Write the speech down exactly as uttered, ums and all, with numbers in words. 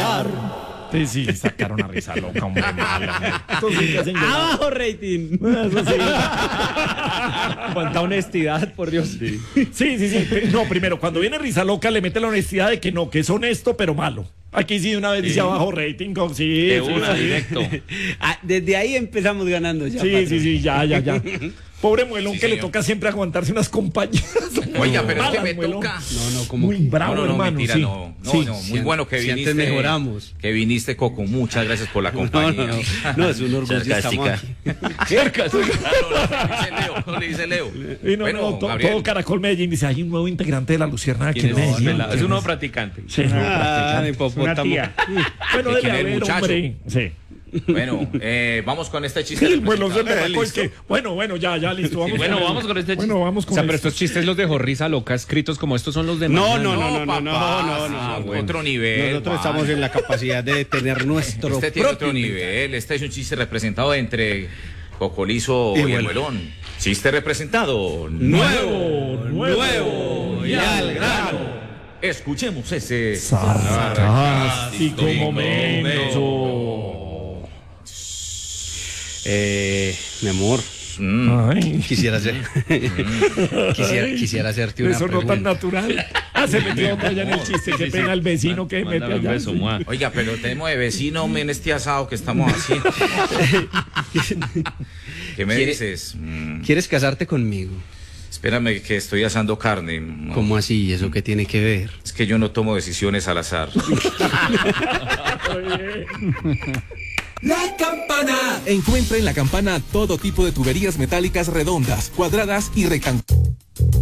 bailar. Sí, sí, sacaron a Risa Loca, hombre. Eso sí que hacen llorar. ¡Abajo, rating! Eso sí. Cuánta honestidad, por Dios. Sí. sí, sí, sí. No, primero, cuando viene Risa Loca le mete la honestidad de que no, que es honesto, pero malo. Aquí sí, una vez dice abajo rating, con sí. De sí, una, sí. directo. Ah, desde ahí empezamos ganando ya. Sí, patrón. sí, sí, ya, ya, ya. Pobre muelón Sí, que le señor. toca siempre aguantarse unas compañías. Oiga, pero es que Malas, me muelón. toca. No, no, como Muy bravo, No, no, no, hermano. mentira, sí. no. No, Sí. no, muy Si an- bueno que si viniste. antes mejoramos. Que viniste, Coco. Muchas gracias por la No, compañía. no, no, no, es un orgullo estamos aquí. Cerca. No, no, le dice Leo, no le dice Leo. Y no, bueno, no, to- Gabriel. todo Caracol Medellín dice, hay un nuevo integrante de la Luciérnaga aquí ¿Quién en es? Medellín. Pelado. Es un nuevo practicante. Sí, no, Ah, practicante. hipopótamo. Bueno, ¿Y debe quién es el haber, muchacho? hombre. Sí. Bueno, eh, vamos con este chiste. Sí, el muelón del representado. berraco es que, bueno, bueno, ya, ya, listo. Vamos Bueno, con vamos el- con este chiste. Bueno, vamos O con sea, pero esto. estos chistes los dejó Risa Loca escritos como estos son los de No, mañana. no, no, no, no, no, papá, no, no, sí, no, bueno. otro nivel. Nosotros Juan. estamos en la capacidad de tener nuestro Este tiene propio otro nivel. Este es un chiste representado entre Cocolizo Y y, el Muelón. Muelón. Chiste representado. nuevo, nuevo, nuevo y al grano. Escuchemos ese. Sarcástico momento. Eh, mi amor, Mm. Ay, quisiera hacer, quisiera, quisiera hacerte una eso no pregunta. tan natural. Ah, se metió otro allá en el chiste. Qué pena el vecino que mete Mándame un allá. beso, sí. mua. Oiga, pero tenemos de vecino en este asado que estamos haciendo. ¿Qué me ¿Quiere- dices? Mm, ¿Quieres casarte conmigo? espérame que estoy asando carne. No, ¿Cómo así? ¿Eso qué tiene que ver? es que yo no tomo decisiones al azar. La Campana. Encuentra en La Campana todo tipo de tuberías metálicas redondas, cuadradas y rectangulares.